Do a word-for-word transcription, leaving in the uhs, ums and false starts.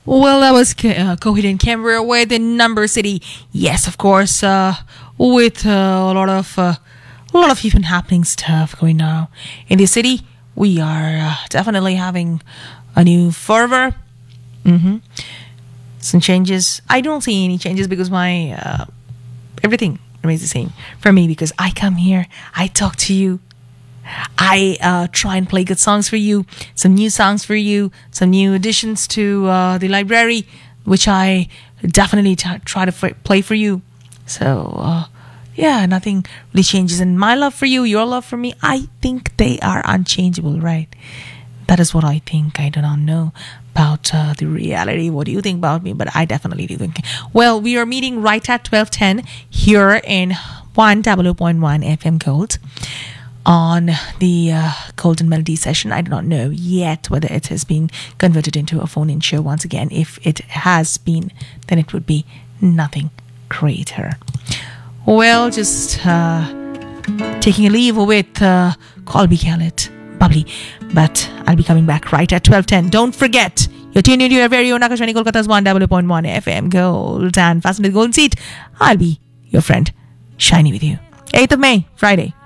Well, that was uh, Coheed and Cambria with the Number City. Yes, of course, uh, with uh, a lot of uh, a lot of even happening stuff going on in the city. We are uh, definitely having a new fervor. Mm-hmm. Some changes. I don't see any changes because my uh, everything remains the same for me because I come here, I talk to you. I uh, try and play good songs for you, some new songs for you, some new additions to uh, the library, which I definitely t- try to f- play for you. So, uh, yeah, nothing really changes. And my love for you, your love for me, I think they are unchangeable, right? That is what I think. I do not know about uh, the reality. What do you think about me? But I definitely do think. Well, we are meeting right at twelve ten here in one oh oh point one F M Gold. On the uh, Golden Melody session. I do not know yet whether it has been converted into a phone-in show once again. If it has been, then it would be nothing greater. Well, just uh, taking a leave with uh, Colby Callet, bubbly. But I'll be coming back right at twelve ten. Don't forget, you're tuned into your very own Akashvani Kolkata's one oh oh point one F M Gold. And fasten the golden seat. I'll be your friend, Shiny with you. eighth of May, Friday.